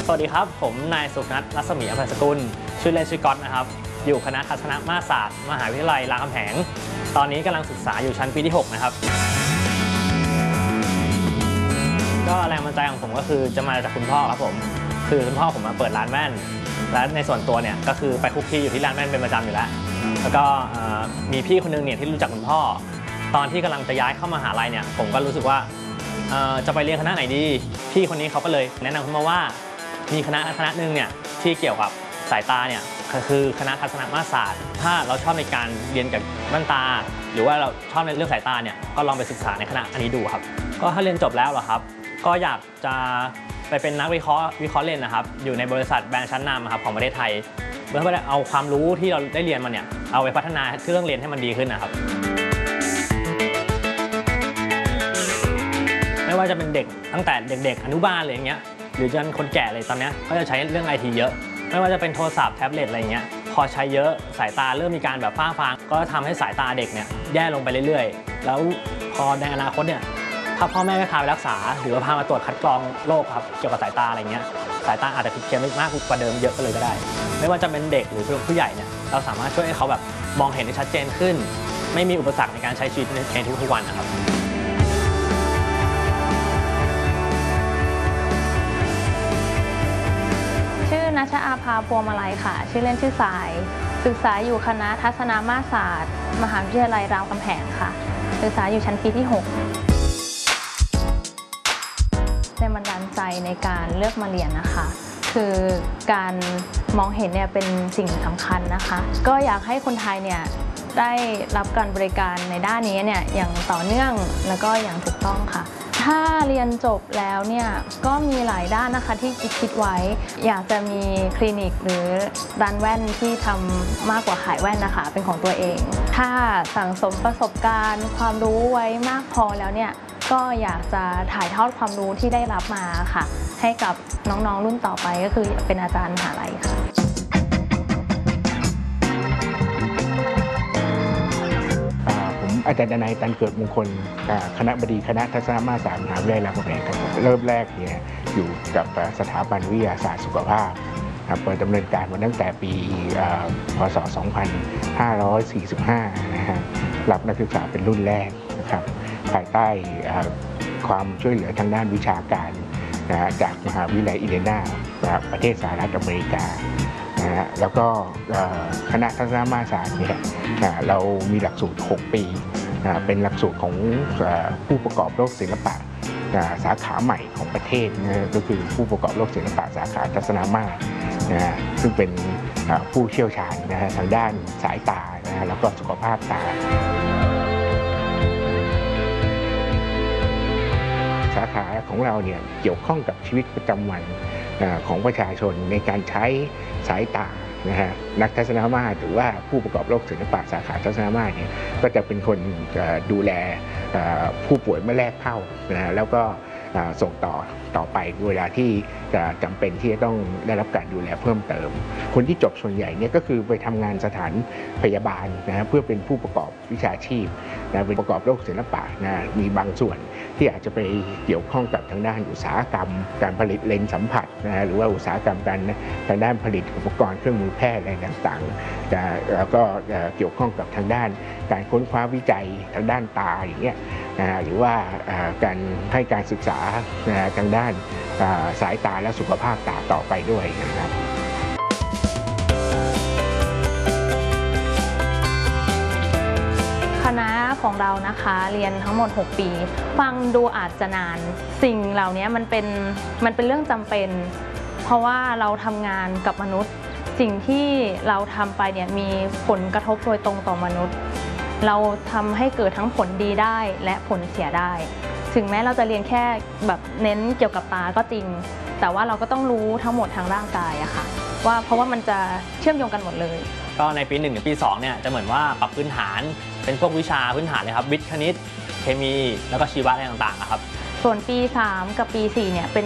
สวัสดีครับผมนายสุนัท รัศมีอภัยสกุลชื่อเล่นชื่อก๊อตนะครับอยู่คณะทัศนมาตรศาสตร์มหาวิทยาลัยรามคำแหงตอนนี้กำลังศึกษาอยู่ชั้นปีที่6นะครับก็แรงบันดาลใจของผมก็คือจะมาจากคุณพ่อครับผมคือคุณพ่อผมมาเปิดร้านแว่นและในส่วนตัวเนี่ยก็คือไปคุกคีอยู่ที่ร้านแว่นเป็นประจำอยู่แล้วแล้วก็มีพี่คนนึงเนี่ยที่รู้จักคุณพ่อตอนที่กำลังจะย้ายเข้ามหาลัยเนี่ยผมก็รู้สึกว่าจะไปเรียนคณะไหนดีพี่คนนี้เขาก็เลยแนะนำขึ้นมาว่ามีคณะหนึ่งเนี่ยที่เกี่ยวกับสายตาเนี่ยคือคณะทัศนมาตรศาสตร์ถ้าเราชอบในการเรียนกับแว่นตาหรือว่าเราชอบในเรื่องสายตาเนี่ยก็ลองไปศึกษาในคณะอันนี้ดูครับก็ถ้าเรียนจบแล้วเหรอครับก็อยากจะไปเป็นนักวิเคราะห์เลนส์นะครับอยู่ในบริษัทแบรนด์ชั้นนำครับของประเทศไทยเพื่อเอาความรู้ที่เราได้เรียนมาเนี่ยเอาไปพัฒนาเครื่องเรียนให้มันดีขึ้นนะครับไม่ว่าจะเป็นเด็กตั้งแต่เด็กๆอนุบาลอะไรอย่างเงี้ยหรือจนคนแก่เลยตอนนี้เขาจะใช้เรื่อง IT เยอะไม่ว่าจะเป็นโทรศัพท์แท็บเล็ตอะไรเงี้ยพอใช้เยอะสายตาเริ่มมีการแบบฝ้าฟางก็ทำให้สายตาเด็กเนี่ยแย่ลงไปเรื่อยๆแล้วพอในอนาคตเนี่ยถ้าพ่อแม่ไม่พาไปรักษาหรือว่าพามาตรวจคัดกรองโรคครับเกี่ยวกับสายตาอะไรเงี้ยสายตาอาจจะผิดเพี้ยนมากกว่าเดิมเยอะก็เลยก็ได้ไม่ว่าจะเป็นเด็กหรือผู้ใหญ่เนี่ยเราสามารถช่วยให้เขาแบบมองเห็นได้ชัดเจนขึ้นไม่มีอุปสรรคในการใช้ชีวิตในทุกวันนะครับชื่อณัชอาภา พวงมาลัยค่ะชื่อเล่นชื่อสายศึกษาอยู่คณะทัศนมาตรศาสตร์มหาวิทยาลัยรามคำแหงค่ะศึกษาอยู่ชั้นปีที่6แรงบันดาลใจในการเลือกมาเรียนนะคะคือการมองเห็นเนี่ยเป็นสิ่งสำคัญนะคะก็อยากให้คนไทยเนี่ยได้รับการบริการในด้านนี้เนี่ยอย่างต่อเนื่องแล้วก็อย่างถูกต้องค่ะถ้าเรียนจบแล้วเนี่ยก็มีหลายด้านนะคะที่คิดไว้อยากจะมีคลินิกหรือร้านแว่นที่ทำมากกว่าขายแว่นนะคะเป็นของตัวเองถ้าสั่งสมประสบการณ์ความรู้ไว้มากพอแล้วเนี่ยก็อยากจะถ่ายทอดความรู้ที่ได้รับมาค่ะให้กับน้องๆรุ่นต่อไปก็คือเป็นอาจารย์มหาลัยค่ะผมอาจารย์ดนัย ตันเกิดมงคลคณบดีคณะทัศนมาตรศาสตร์มหาวิทยาลัยรามคำแหงครับเริ่มแรกเนี่ยอยู่กับสถาบันวิทยาศาสตร์สุขภาพเปิดดำเนินการมาตั้งแต่ปีพศ 2545 นะฮะรับนักศึกษาเป็นรุ่นแรกนะครับภายใต้ความช่วยเหลือทางด้านวิชาการจากมหาวิทยาลัยอินเดียนาประเทศสหรัฐอเมริกาแล้วก็คณะทัศนมาตรศาสตร์เนี่ยเรามีหลักสูตร 6 ปีเป็นหลักสูตรของผู้ประกอบโลกศิลปะสาขาใหม่ของประเทศก็คือผู้ประกอบโลกศิลปะสาขาทัศนมาตรซึ่งเป็นผู้เชี่ยวชาญทางด้านสายตาแล้วก็สุขภาพตาสาขาของเราเนี่ยเกี่ยวข้องกับชีวิตประจำวันของประชาชนในการใช้สายตานักทัศนมาตรหรือว่าผู้ประกอบโลกศิลปะสาขาทัศนมาตรเนี่ยก็จะเป็นคนดูแลผู้ป่วยเมื่อแรกเข้าแล้วก็ส่งต่อไปเวลาที่จะจำเป็นที่จะต้องได้รับการดูแลเพิ่มเติมคนที่จบส่วนใหญ่เนี่ยก็คือไปทำงานสถานพยาบาลเพื่อเป็นผู้ประกอบวิชาชีพเป็นประกอบโลกศิลปะมีบางส่วนที่อาจจะไปเกี่ยวข้องกับทางด้านอุตสาหกรรมการผลิตเลนส์สัมผัสหรือว่าอุตสาหกรรมทางด้านผลิตอุปกรณ์เครื่องมือแพทย์อะไรต่างๆแล้วก็เกี่ยวข้องกับทางด้านการค้นคว้าวิจัยทางด้านตาอย่างเงี้ยหรือว่าการให้การศึกษาทางด้านสายตาและสุขภาพตาต่อไปด้วยนะครับคณะของเรานะคะเรียนทั้งหมด6 ปีฟังดูอาจจะนานสิ่งเหล่านี้มันเป็นเรื่องจำเป็นเพราะว่าเราทำงานกับมนุษย์สิ่งที่เราทำไปเนี่ยมีผลกระทบโดยตรงต่อมนุษย์เราทำให้เกิดทั้งผลดีได้และผลเสียได้ถึงแม้เราจะเรียนแค่แบบเน้นเกี่ยวกับตาก็จริงแต่ว่าเราก็ต้องรู้ทั้งหมดทางร่างกายอะค่ะเพราะว่ามันจะเชื่อมโยงกันหมดเลยก็ในปี 1 ถึงปี 2เนี่ยจะเหมือนว่าปรับพื้นฐานเป็นพวกวิชาพื้นฐานเลยครับวิทย์คณิตเคมีแล้วก็ชีวะอะไรต่างๆนะครับส่วนปี 3 กับปี 4เนี่ยเป็น